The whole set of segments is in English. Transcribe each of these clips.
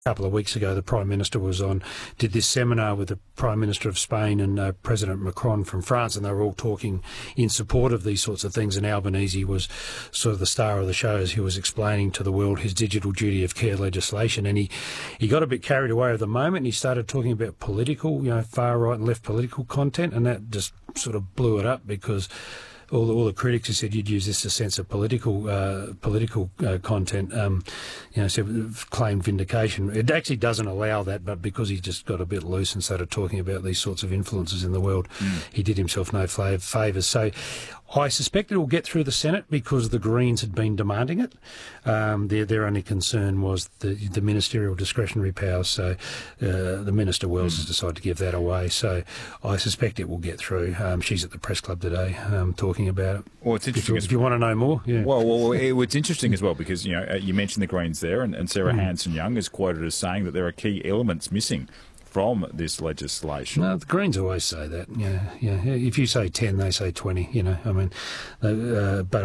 couple of weeks ago, the Prime Minister did this seminar with the Prime Minister of Spain and President Macron from France, and they were all talking in support of these sorts of things. And Albanese was sort of the star of the show as he was explaining to the world his digital duty of care legislation. And he got a bit carried away at the moment, and he started talking about political, far right and left political content, and that just sort of blew it up because all the critics who said you'd use this as a sense of political content, claimed vindication. It actually doesn't allow that, but because he just got a bit loose and started talking about these sorts of influences in the world, he did himself no favours. So I suspect it will get through the Senate because the Greens had been demanding it. Their only concern was the ministerial discretionary powers. So the Minister Wells has decided to give that away. So I suspect it will get through. She's at the press club today talking about it. Well, it's interesting. If you want to know more, yeah. Well, it's interesting as well because you mentioned the Greens there, and Sarah Hanson-Young is quoted as saying that there are key elements missing from this legislation. No, the Greens always say that. Yeah. If you say 10, they say 20. But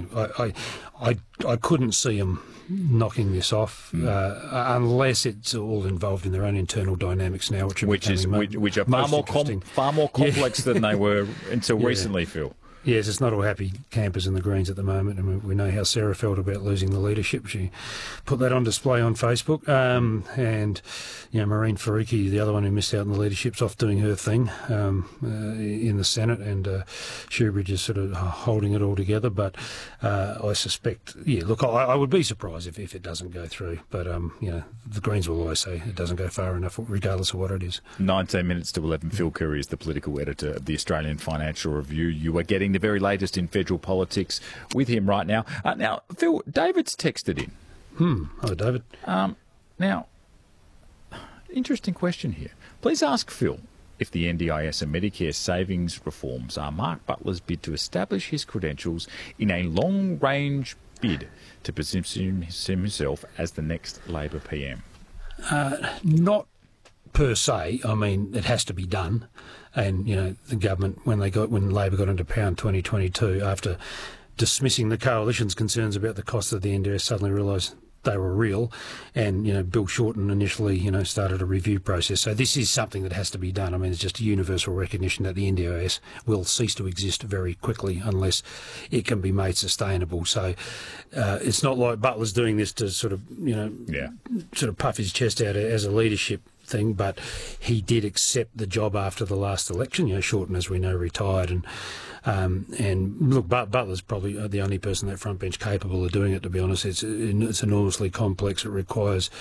I couldn't see them knocking this off unless it's all involved in their own internal dynamics now, which are far more complex than they were until recently, Phil. Yes, it's not all happy campers in the Greens at the moment, and we know how Sarah felt about losing the leadership. She put that on display on Facebook, and Maureen Faruqi, the other one who missed out on the leadership's off doing her thing in the Senate, and Shoebridge is sort of holding it all together. But I suspect, I would be surprised if it doesn't go through. But the Greens will always say it doesn't go far enough, regardless of what it is. 19 minutes to 11. Phil Curry is the political editor of the Australian Financial Review. You are getting the very latest in federal politics with him right now. Now, Phil, David's texted in. Hello, David. Now, interesting question here. Please ask Phil if the NDIS and Medicare savings reforms are Mark Butler's bid to establish his credentials in a long-range bid to position himself as the next Labor PM. Not per se. I mean, it has to be done. And, the government, when Labor got into power in 2022, after dismissing the coalition's concerns about the cost of the NDIS, suddenly realised they were real. And, Bill Shorten initially, started a review process. So this is something that has to be done. I mean, it's just a universal recognition that the NDIS will cease to exist very quickly unless it can be made sustainable. So it's not like Butler's doing this to sort of, sort of puff his chest out as a leadership thing, but he did accept the job after the last election. Shorten, as we know, retired, and look, Butler's probably the only person in that front bench capable of doing it. To be honest, it's enormously complex. It requires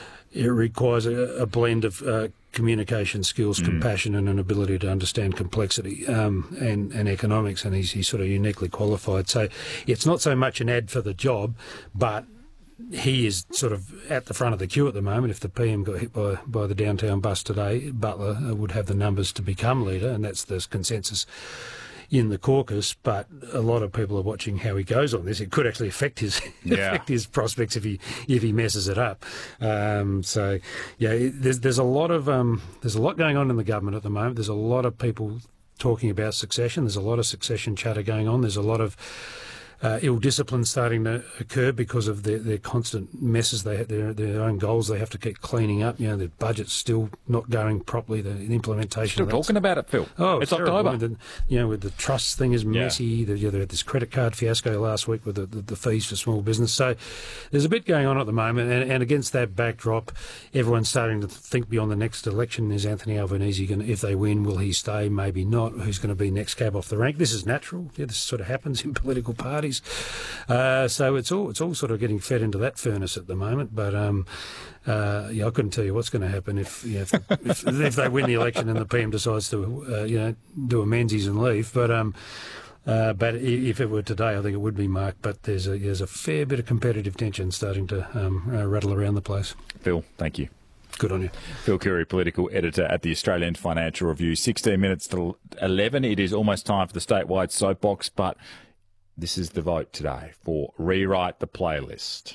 a blend of communication skills, compassion, and an ability to understand complexity and economics, and he's sort of uniquely qualified. So it's not so much an ad for the job, but he is sort of at the front of the queue at the moment. If the PM got hit by the downtown bus today, Butler would have the numbers to become leader, and that's the consensus in the caucus. But a lot of people are watching how he goes on this. It could actually affect his prospects if he messes it up. There's a lot going on in the government at the moment. There's a lot of people talking about succession. There's a lot of succession chatter going on. There's a lot of ill discipline starting to occur because of their constant messes. They have their own goals they have to keep cleaning up. Their budget's still not going properly. The implementation. Still talking about it, Phil. Oh, it's terrible. October. With the trust thing is messy. They had this credit card fiasco last week with the fees for small business. So there's a bit going on at the moment, and against that backdrop, everyone's starting to think beyond the next election. Is Anthony Albanese going? If they win, will he stay? Maybe not. Who's going to be next cab off the rank? This is natural. This sort of happens in political parties. So it's all sort of getting fed into that furnace at the moment. But I couldn't tell you what's going to happen if they win the election and the PM decides to do a Menzies and leave. But if it were today, I think it would be Mark. But there's a fair bit of competitive tension starting to rattle around the place. Phil, thank you. Good on you. Phil Curry, political editor at the Australian Financial Review. 16 minutes to 11. It is almost time for the statewide soapbox, but this is the vote today for Rewrite the Playlist.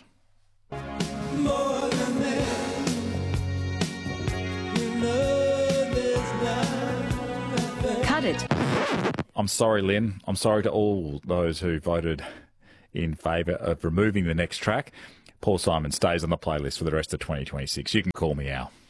Cut it. I'm sorry, Lynn. I'm sorry to all those who voted in favour of removing the next track. Paul Simon stays on the playlist for the rest of 2026. You can call me Al.